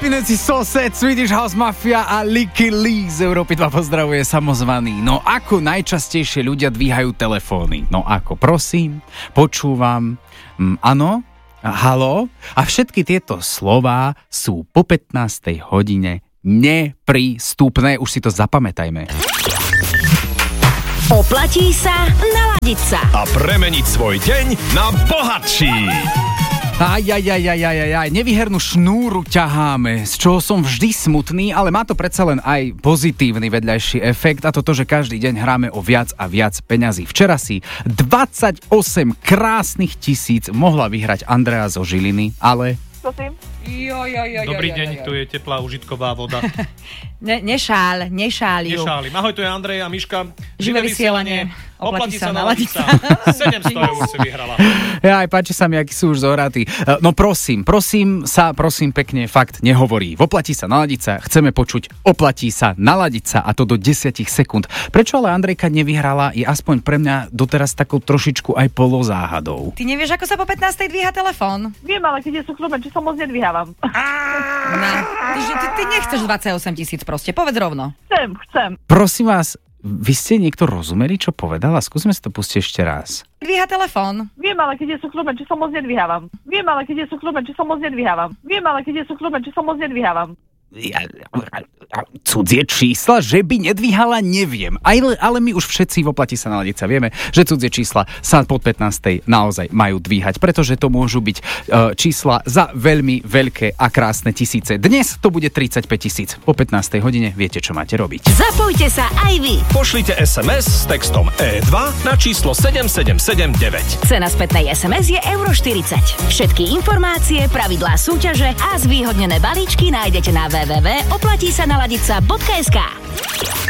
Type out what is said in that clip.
Happiness is so sad, Swedish House Mafia a Licky Lee z Európy 2 pozdravuje samozvaný. No ako najčastejšie ľudia dvíhajú telefóny? No ako, prosím, počúvam, áno, haló? A všetky tieto slová sú po 15. hodine neprístupné, už si to zapamätajme. Oplatí sa naladiť sa a premeniť svoj deň na bohatší. Nevyhernú šnúru ťaháme, z čoho som vždy smutný, ale má to predsa len aj pozitívny vedľajší efekt, a to, že každý deň hráme o viac a viac peňazí. Včera si 28 krásnych tisíc mohla vyhrať Andrea zo Žiliny, ale... Prosím. Dobrý deň, tu je teplá užitková voda. Nešálim. Ahoj, tu je Andrej a Miška. Živé vysielanie. Oplatí sa naladiť sa. 700 eur si vyhrala. Aj páči sa mi, akí sú už zohratí. No prosím pekne, fakt nehovorí. Oplatí sa naladiť sa, chceme počuť oplatí sa naladiť sa, a to do 10 sekúnd. Prečo ale Andrejka nevyhrala, je aspoň pre mňa doteraz takou trošičku aj polozáhadou. Ty nevieš, ako sa po 15. dvíha telefón? Viem, ale keď je súkromné, či som moc nedvíhavam. Ty nechceš 28 000 proste, povedz rovno. Chcem. Prosím vás, vy ste niekto rozumeli, čo povedala? Skúsme si to pustiť ešte raz. Dvíha telefón. Viem, ale keď je súkromné, či som moc nedvíhavam. Cudzie čísla, že by nedvíhala, neviem. Ale my už všetci v Oplatí sa naladiť sa vieme, že cudzie čísla sa pod 15. naozaj majú dvíhať, pretože to môžu byť čísla za veľmi veľké a krásne tisíce. Dnes to bude 35 000. Po 15. hodine viete, čo máte robiť. Zapojte sa aj vy. Pošlite SMS s textom E2 na číslo 7779. Cena spätnej SMS je €40. Všetky informácie, pravidlá súťaže a zvýhodnené balíčky nájdete na www.oplatisanaladica.sk.